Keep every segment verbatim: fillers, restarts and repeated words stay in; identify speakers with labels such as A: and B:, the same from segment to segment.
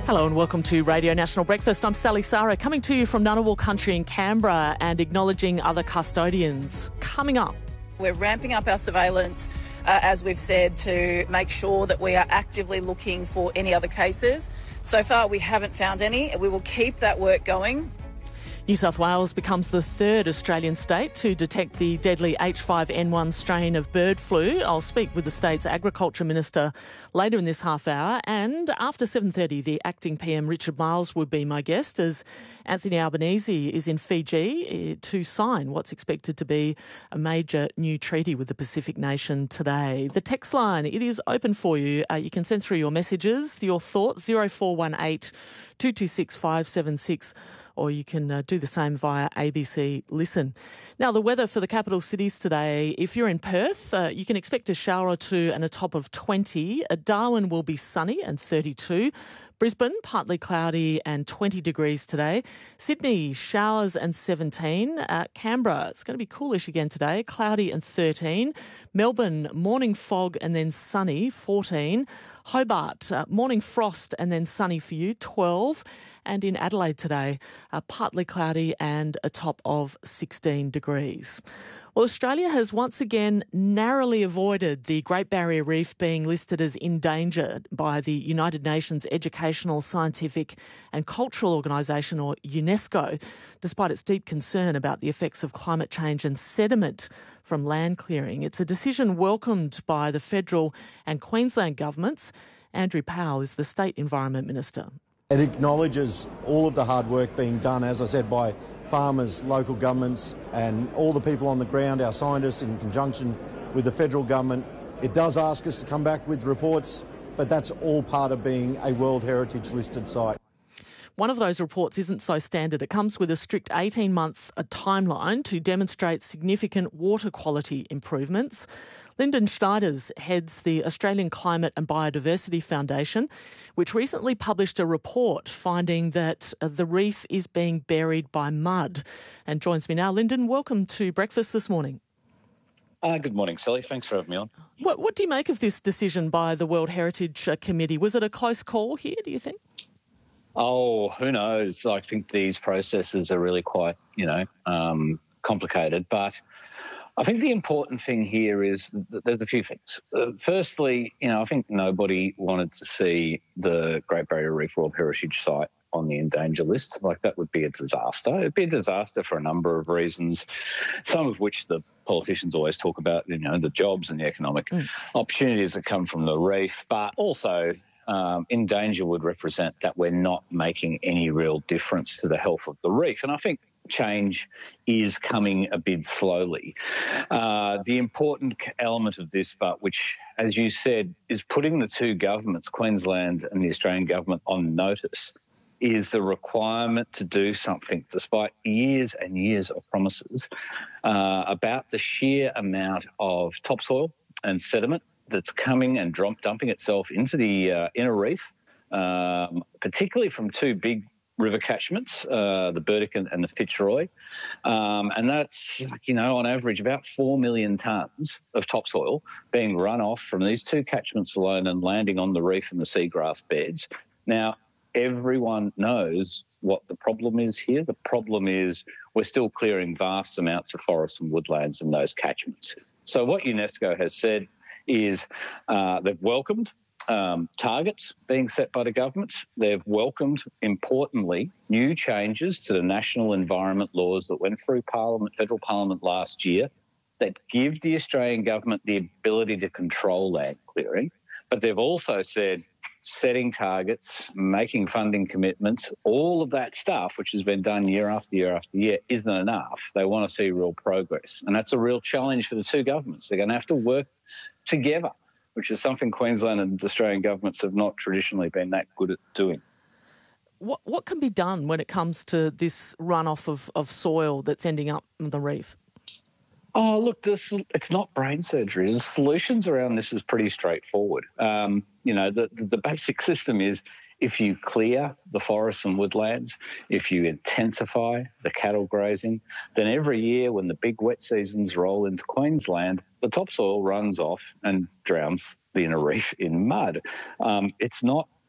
A: Hello and welcome to Radio National Breakfast. I'm Sally Sara, coming to you from Ngunnawal Country in Canberra and acknowledging other custodians. Coming up.
B: We're ramping up our surveillance, uh, as we've said, to make sure that we are actively looking for any other cases. So far we haven't found any. We will keep that work going.
A: New South Wales becomes the third Australian state to detect the deadly H five N one strain of bird flu. I'll speak with the state's Agriculture Minister later in this half hour. And after seven thirty, the acting P M Richard Marles would be my guest as Anthony Albanese is in Fiji to sign what's expected to be a major new treaty with the Pacific nation today. The text line, it is open for you. Uh, you can send through your messages, your thoughts, zero four one eight, two two six, five seven six, or you can uh, do the same via A B C Listen. Now, the weather for the capital cities today, if you're in Perth, uh, you can expect a shower or two and a top of twenty. Uh, Darwin will be sunny and thirty-two. Brisbane, partly cloudy and twenty degrees today. Sydney, showers and seventeen. Uh, Canberra, it's going to be coolish again today, cloudy and thirteen. Melbourne, morning fog and then sunny, fourteen. Hobart, uh, morning frost and then sunny for you, twelve. And in Adelaide today, uh, partly cloudy and a top of sixteen degrees. Well, Australia has once again narrowly avoided the Great Barrier Reef being listed as endangered by the United Nations Educational, Scientific and Cultural Organisation, or UNESCO, despite its deep concern about the effects of climate change and sediment from land clearing. It's a decision welcomed by the federal and Queensland governments. Andrew Powell is the State Environment Minister.
C: It acknowledges all of the hard work being done, as I said, by farmers, local governments and all the people on the ground, our scientists in conjunction with the federal government. It does ask us to come back with reports, but that's all part of being a World Heritage listed site.
A: One of those reports isn't so standard. It comes with a strict eighteen-month timeline to demonstrate significant water quality improvements. Lyndon Schneiders heads the Australian Climate and Biodiversity Foundation, which recently published a report finding that the reef is being buried by mud. And joins me now. Lyndon, welcome to Breakfast this morning.
D: Uh, good morning, Sally. Thanks for having me on.
A: What, what do you make of this decision by the World Heritage Committee? Was it a close call here, do you think?
D: Oh, who knows? I think these processes are really quite, you know, um, complicated. But I think the important thing here is that there's a few things. Uh, firstly, you know, I think nobody wanted to see the Great Barrier Reef World Heritage Site on the endangered list. Like, that would be a disaster. It'd be a disaster for a number of reasons, some of which the politicians always talk about, you know, the jobs and the economic mm. opportunities that come from the reef, but also Um, in danger would represent that we're not making any real difference to the health of the reef. And I think change is coming a bit slowly. Uh, the important element of this, but which, as you said, is putting the two governments, Queensland and the Australian government, on notice, is the requirement to do something, despite years and years of promises, uh, about the sheer amount of topsoil and sediment that's coming and dump, dumping itself into the uh, inner reef, um, particularly from two big river catchments, uh, the Burdekin and the Fitzroy. Um, and that's, you know, on average about four million tonnes of topsoil being run off from these two catchments alone and landing on the reef and the seagrass beds. Now, everyone knows what the problem is here. The problem is we're still clearing vast amounts of forests and woodlands in those catchments. So what UNESCO has said is uh, they've welcomed um, targets being set by the governments. They've welcomed, importantly, new changes to the national environment laws that went through Parliament, federal Parliament last year that give the Australian government the ability to control land clearing. But they've also said setting targets, making funding commitments, all of that stuff, which has been done year after year after year, isn't enough. They want to see real progress. And that's a real challenge for the two governments. They're going to have to work together, which is something Queensland and Australian governments have not traditionally been that good at doing.
A: What what can be done when it comes to this runoff of, of soil that's ending up on the reef?
D: Oh, look, this, it's not brain surgery. The solutions around this is pretty straightforward. Um, you know, the, the basic system is if you clear the forests and woodlands, if you intensify the cattle grazing, then every year when the big wet seasons roll into Queensland, the topsoil runs off and drowns the inner reef in mud. Um, it's not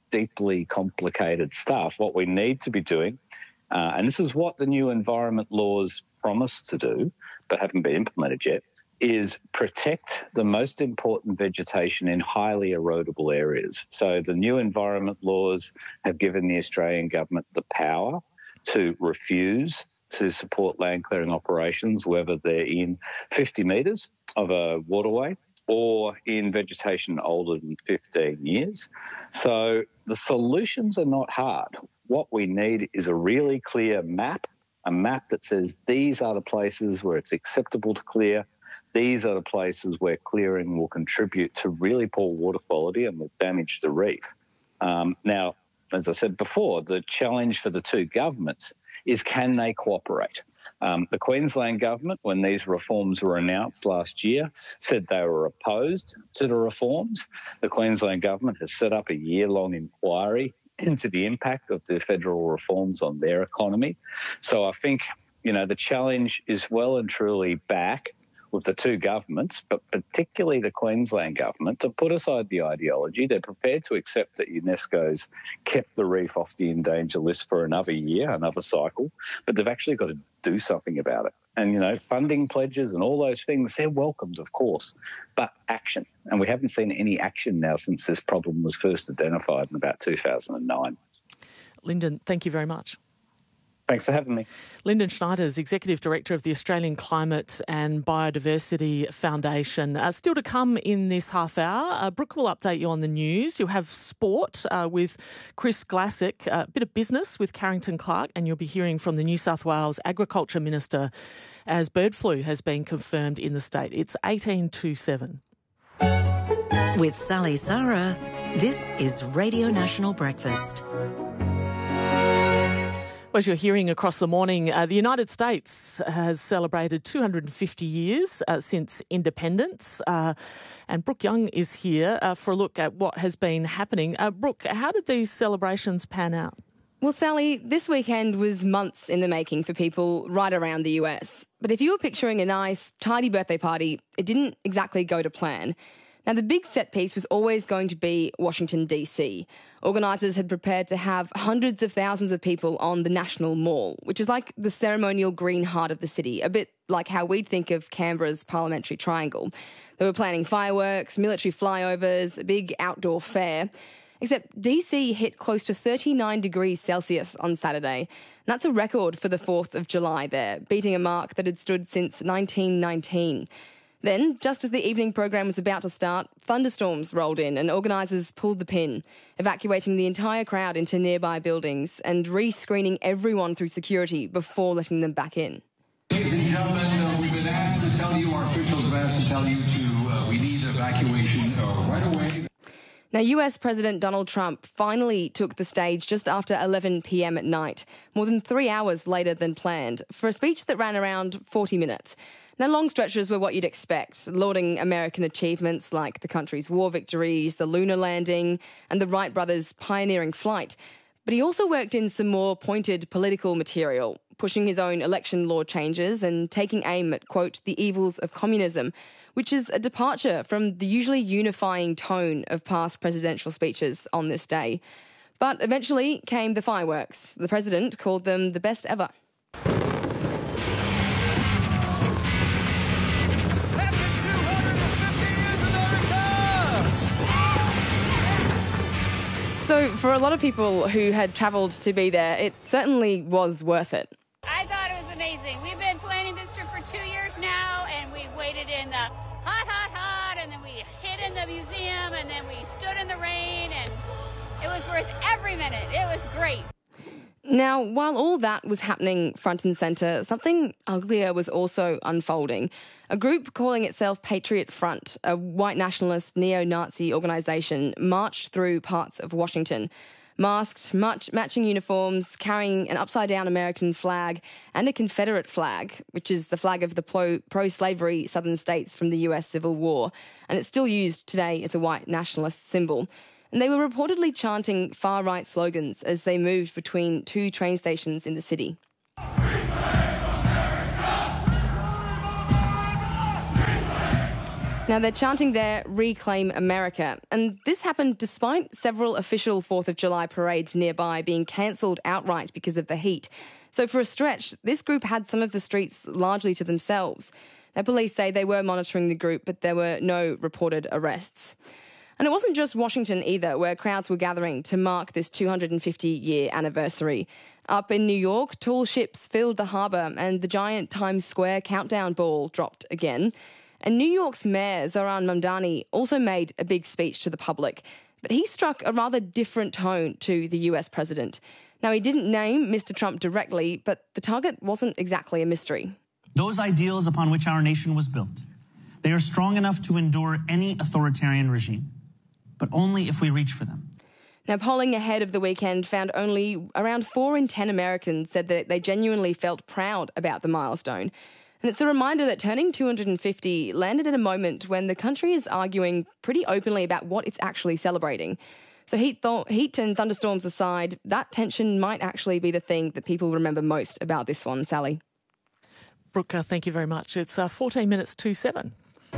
D: deeply complicated stuff. What we need to be doing, uh, and this is what the new environment laws promise to do, but haven't been implemented yet, is protect the most important vegetation in highly erodible areas. So the new environment laws have given the Australian government the power to refuse to support land clearing operations, whether they're in fifty metres of a waterway or in vegetation older than fifteen years. So the solutions are not hard. What we need is a really clear map, a map that says these are the places where it's acceptable to clear. These are the places where clearing will contribute to really poor water quality and will damage the reef. Um, now, as I said before, the challenge for the two governments is can they cooperate? Um, the Queensland government, when these reforms were announced last year, said they were opposed to the reforms. The Queensland government has set up a year-long inquiry into the impact of the federal reforms on their economy. So I think, you know, the challenge is well and truly back with the two governments, but particularly the Queensland government, to put aside the ideology. They're prepared to accept that UNESCO's kept the reef off the endangered list for another year, another cycle, but they've actually got to do something about it. And, you know, funding pledges and all those things, they're welcomed, of course, but action. And we haven't seen any action now since this problem was first identified in about two thousand nine.
A: Lyndon, thank you very much.
D: Thanks for having me.
A: Lyndon Schneider is Executive Director of the Australian Climate and Biodiversity Foundation. Uh, still to come in this half hour, uh, Brooke will update you on the news. You'll have sport uh, with Chris Glassick, a uh, bit of business with Carrington Clark, and you'll be hearing from the New South Wales Agriculture Minister as bird flu has been confirmed in the state. It's eighteen to seven.
E: With Sally Sarah, this is Radio National Breakfast.
A: As you're hearing across the morning, uh, the United States has celebrated two hundred fifty years uh, since independence. Uh, and Brooke Young is here uh, for a look at what has been happening. Uh, Brooke, how did these celebrations pan out?
F: Well, Sally, this weekend was months in the making for people right around the U S. But if you were picturing a nice, tidy birthday party, it didn't exactly go to plan. Now, the big set piece was always going to be Washington, D C. Organisers had prepared to have hundreds of thousands of people on the National Mall, which is like the ceremonial green heart of the city, a bit like how we'd think of Canberra's Parliamentary Triangle. They were planning fireworks, military flyovers, a big outdoor fair. Except D C hit close to thirty-nine degrees Celsius on Saturday. And that's a record for the fourth of July there, beating a mark that had stood since nineteen nineteen. Then, just as the evening program was about to start, thunderstorms rolled in and organisers pulled the pin, evacuating the entire crowd into nearby buildings and re-screening everyone through security before letting them back in.
G: Ladies and gentlemen, uh, we've been asked to tell you, our officials have asked to tell you to, uh, we need evacuation uh, right away.
F: Now, U S President Donald Trump finally took the stage just after eleven p.m. at night, more than three hours later than planned, for a speech that ran around forty minutes. Now, long stretches were what you'd expect, lauding American achievements like the country's war victories, the lunar landing, and the Wright brothers' pioneering flight. But he also worked in some more pointed political material, pushing his own election law changes and taking aim at, quote, the evils of communism, which is a departure from the usually unifying tone of past presidential speeches on this day. But eventually came the fireworks. The president called them the best ever. So for a lot of people who had travelled to be there, it certainly was worth it.
H: I thought it was amazing. We've been planning this trip for two years now, and we waited in the hot, hot, hot, and then we hid in the museum, and then we stood in the rain, and it was worth every minute. It was great.
F: Now, while all that was happening front and centre, something uglier was also unfolding. A group calling itself Patriot Front, a white nationalist neo-Nazi organisation, marched through parts of Washington. Masked, much, matching uniforms, carrying an upside-down American flag and a Confederate flag, which is the flag of the pro- pro-slavery southern states from the U S Civil War, and it's still used today as a white nationalist symbol. And they were reportedly chanting far-right slogans as they moved between two train stations in the city. Now, they're chanting their Reclaim America, and this happened despite several official fourth of July parades nearby being cancelled outright because of the heat. So for a stretch, this group had some of the streets largely to themselves. Now, police say they were monitoring the group, but there were no reported arrests. And it wasn't just Washington either, where crowds were gathering to mark this two hundred fifty year anniversary. Up in New York, tall ships filled the harbour and the giant Times Square countdown ball dropped again. And New York's Mayor Zohran Mamdani also made a big speech to the public, but he struck a rather different tone to the U S president. Now, he didn't name Mister Trump directly, but the target wasn't exactly a mystery.
I: Those ideals upon which our nation was built, they are strong enough to endure any authoritarian regime, but only if we reach for them.
F: Now, polling ahead of the weekend found only around four in ten Americans said that they genuinely felt proud about the milestone. And it's a reminder that turning two hundred fifty landed at a moment when the country is arguing pretty openly about what it's actually celebrating. So heat, th- heat and thunderstorms aside, that tension might actually be the thing that people remember most about this one, Sally.
A: Brooke, uh, thank you very much. It's uh, fourteen minutes to seven.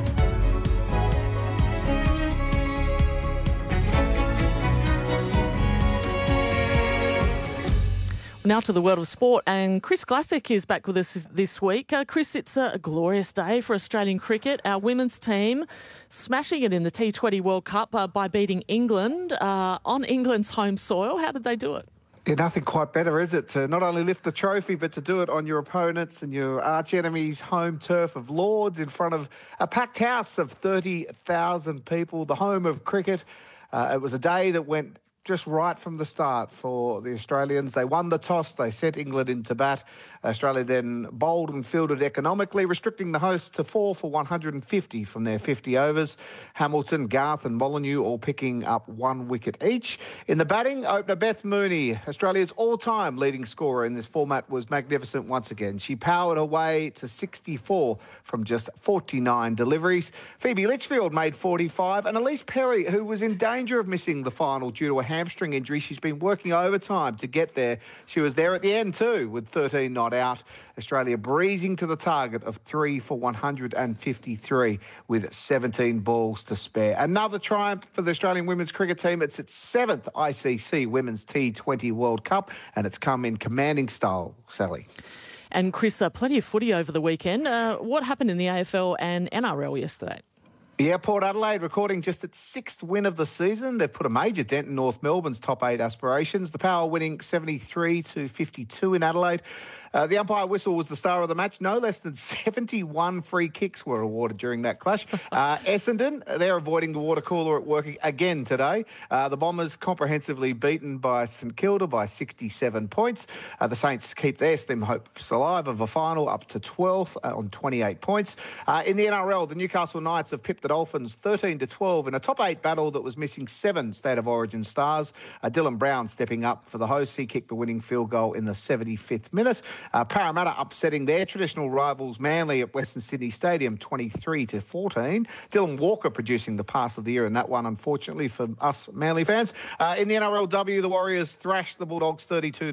A: Now to the world of sport, and Chris Glassick is back with us this week. Uh, Chris, it's a glorious day for Australian cricket. Our women's team smashing it in the T twenty World Cup uh, by beating England uh, on England's home soil. How did they do it?
J: Yeah, nothing quite better, is it? To not only lift the trophy, but to do it on your opponents and your arch enemy's home turf of Lords in front of a packed house of thirty thousand people, the home of cricket. Uh, it was a day that went just right from the start for the Australians. They won the toss. They sent England into bat. Australia then bowled and fielded economically, restricting the hosts to four for one hundred fifty from their fifty overs. Hamilton, Garth and Molyneux all picking up one wicket each. In the batting, opener Beth Mooney, Australia's all-time leading scorer in this format, was magnificent once again. She powered her way to sixty-four from just forty-nine deliveries. Phoebe Litchfield made forty-five, and Elise Perry, who was in danger of missing the final due to a hamstring injury, she's been working overtime to get there. She was there at the end too, with thirteen not out. Australia breezing to the target of three for one hundred fifty-three with seventeen balls to spare. Another triumph for the Australian women's cricket team. It's its seventh I C C Women's T twenty World Cup, and it's come in commanding style, Sally.
A: And Chris, uh, plenty of footy over the weekend. Uh, what happened in the A F L and N R L yesterday?
J: Yeah, Port Adelaide recording just its sixth win of the season. They've put a major dent in North Melbourne's top eight aspirations. The Power winning seventy-three to fifty-two in Adelaide. Uh, the umpire whistle was the star of the match. No less than seventy-one free kicks were awarded during that clash. Uh, Essendon, they're avoiding the water cooler at work again today. Uh, the Bombers comprehensively beaten by St Kilda by sixty-seven points. Uh, the Saints keep their slim hopes alive of a final up to twelfth uh, on twenty-eight points. Uh, in the N R L, the Newcastle Knights have pipped the Dolphins thirteen to twelve in a top eight battle that was missing seven State of Origin stars. Uh, Dylan Brown stepping up for the hosts. He kicked the winning field goal in the seventy-fifth minute. Uh, Parramatta upsetting their traditional rivals Manly at Western Sydney Stadium twenty-three to fourteen. Dylan Walker producing the pass of the year in that one, unfortunately for us Manly fans. Uh, in the N R L W, the Warriors thrashed the Bulldogs thirty-two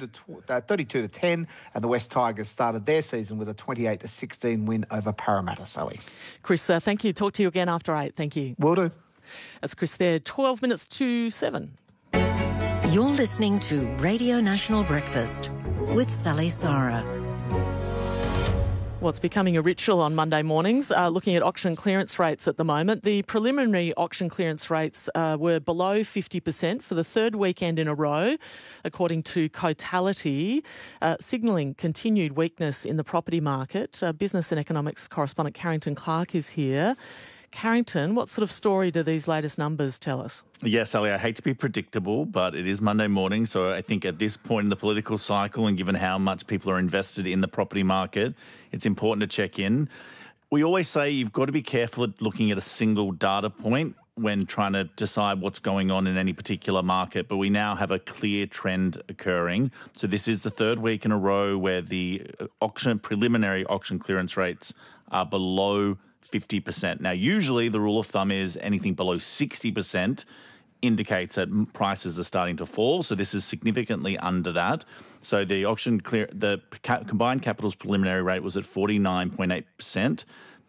J: to ten, and the West Tigers started their season with a twenty-eight to sixteen win over Parramatta, Sally.
A: Chris, uh, thank you. Talk to you again after eight. Thank you.
J: Will do.
A: That's Chris there. twelve minutes to seven.
E: You're listening to Radio National Breakfast with Sally Sarah.
A: Well, it's becoming a ritual on Monday mornings, uh, looking at auction clearance rates at the moment. The preliminary auction clearance rates uh, were below fifty percent for the third weekend in a row, according to Cotality, uh, signalling continued weakness in the property market. Uh, business and economics correspondent Carrington Clark is here. Carrington, what sort of story do these latest numbers tell us?
K: Yes, Sally, I hate to be predictable, but it is Monday morning, so I think at this point in the political cycle and given how much people are invested in the property market, it's important to check in. We always say you've got to be careful at looking at a single data point when trying to decide what's going on in any particular market, but we now have a clear trend occurring. So this is the third week in a row where the auction preliminary auction clearance rates are below fifty percent. Now, usually the rule of thumb is anything below sixty percent indicates that prices are starting to fall. So this is significantly under that. So the auction clear, the ca- combined capitals preliminary rate was at forty-nine point eight percent.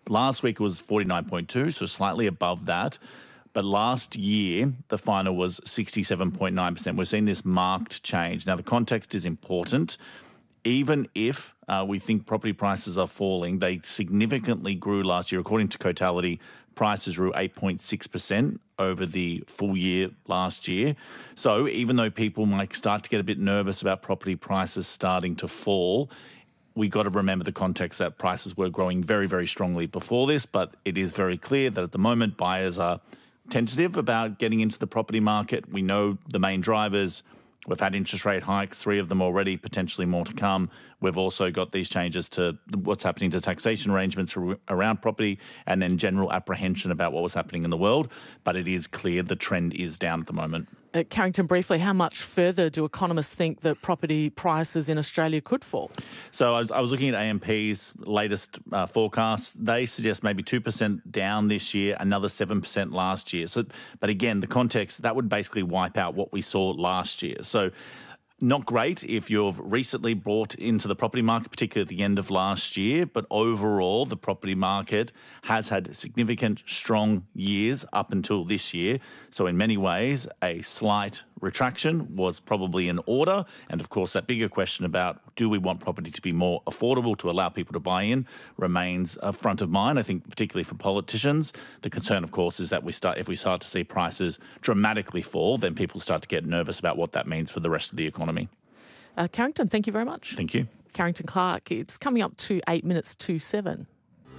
K: Last week it was forty-nine point two, so slightly above that. But last year, the final was sixty-seven point nine percent. We're seeing this marked change. Now, the context is important. Even if uh, we think property prices are falling, they significantly grew last year. According to Cotality, prices grew eight point six percent over the full year last year. So even though people might start to get a bit nervous about property prices starting to fall, we got to remember the context that prices were growing very, very strongly before this, but it is very clear that at the moment buyers are tentative about getting into the property market. We know the main drivers. We've had interest rate hikes, three of them already, potentially more to come. We've also got these changes to what's happening to taxation arrangements around property and then general apprehension about what was happening in the world. But it is clear the trend is down at the moment.
A: Uh, Carrington, briefly, how much further do economists think that property prices in Australia could fall?
K: So I was, I was looking at A M P's latest uh, forecast. They suggest maybe two percent down this year, another seven percent last year. So, but again, the context, that would basically wipe out what we saw last year. So not great if you've recently brought into the property market, particularly at the end of last year, but overall the property market has had significant, strong years up until this year. So in many ways, a slight retraction was probably in order. And of course, that bigger question about do we want property to be more affordable to allow people to buy in remains uh, front of mind, I think, particularly for politicians. The concern, of course, is that we start if we start to see prices dramatically fall, then people start to get nervous about what that means for the rest of the economy.
A: Uh, Carrington, thank you very much.
K: Thank you.
A: Carrington Clark, it's coming up to eight minutes to seven.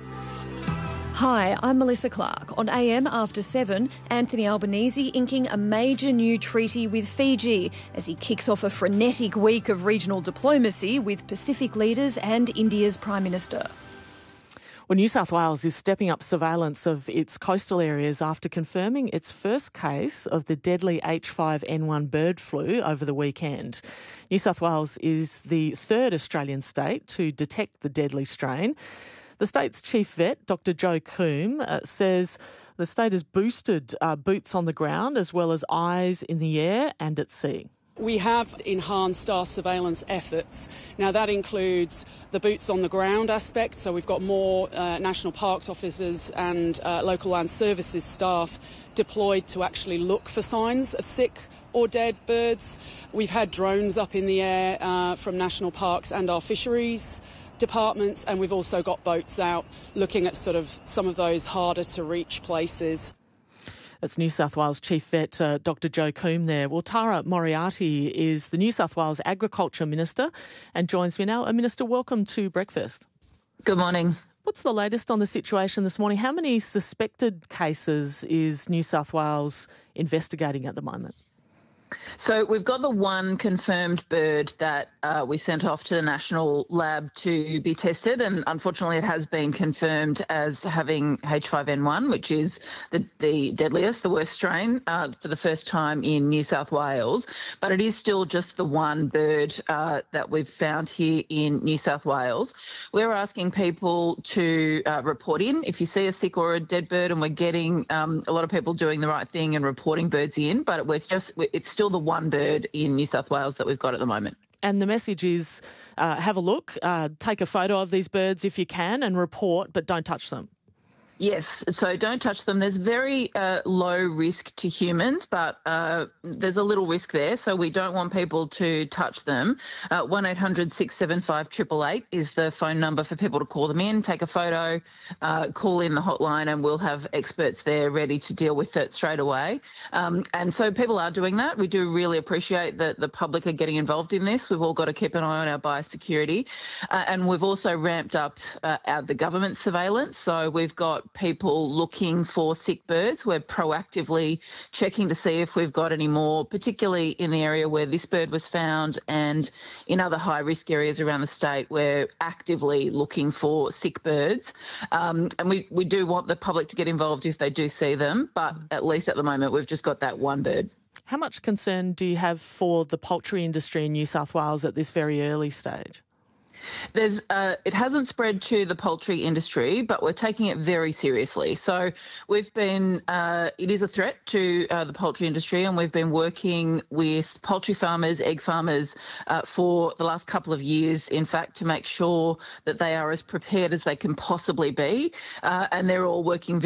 L: Hi, I'm Melissa Clark. On A M After seven, Anthony Albanese inking a major new treaty with Fiji as he kicks off a frenetic week of regional diplomacy with Pacific leaders and India's Prime Minister.
A: Well, New South Wales is stepping up surveillance of its coastal areas after confirming its first case of the deadly H five N one bird flu over the weekend. New South Wales is the third Australian state to detect the deadly strain. The state's chief vet, Doctor Joe Coombe, uh, says the state has boosted uh, boots on the ground as well as eyes in the air and at sea.
M: We have enhanced our surveillance efforts. Now, that includes the boots on the ground aspect, so we've got more uh, National Parks officers and uh, local land services staff deployed to actually look for signs of sick or dead birds. We've had drones up in the air uh, from National Parks and our fisheries departments, and we've also got boats out looking at sort of some of those harder to reach places.
A: That's New South Wales Chief Vet uh, Doctor Joe Coombe there. Well, Tara Moriarty is the New South Wales Agriculture Minister and joins me now. Uh, Minister, welcome to Breakfast.
N: Good morning.
A: What's the latest on the situation this morning? How many suspected cases is New South Wales investigating at the moment?
N: So we've got the one confirmed bird that uh, we sent off to the national lab to be tested, and unfortunately it has been confirmed as having H five N one, which is the, the deadliest, the worst strain, uh, for the first time in New South Wales. But it is still just the one bird uh, that we've found here in New South Wales. We're asking people to uh, report in if you see a sick or a dead bird, and we're getting um, a lot of people doing the right thing and reporting birds in, but we're just it's still the one bird in New South Wales that we've got at the moment.
A: And the message is uh, have a look, uh, take a photo of these birds if you can and report, but don't touch them.
N: Yes, so don't touch them. There's very uh, low risk to humans, but uh, there's a little risk there, so we don't want people to touch them. Uh, one eight hundred six seven five eight eight eight is the phone number for people to call them in, take a photo, uh, call in the hotline, and we'll have experts there ready to deal with it straight away. Um, and so people are doing that. We do really appreciate that the public are getting involved in this. We've all got to keep an eye on our biosecurity. Uh, and we've also ramped up uh, our, the government surveillance, so we've got people looking for sick birds. We're proactively checking to see if we've got any more, particularly in the area where this bird was found and in other high-risk areas around the state. We're actively looking for sick birds. Um, and we, we do want the public to get involved if they do see them, but at least at the moment we've just got that one bird.
A: How much concern do you have for the poultry industry in New South Wales at this very early stage?
N: There's, uh, it hasn't spread to the poultry industry, but we're taking it very seriously. So we've been, uh, it is a threat to uh, the poultry industry, and we've been working with poultry farmers, egg farmers uh, for the last couple of years, in fact, to make sure that they are as prepared as they can possibly be. Uh, and they're all working very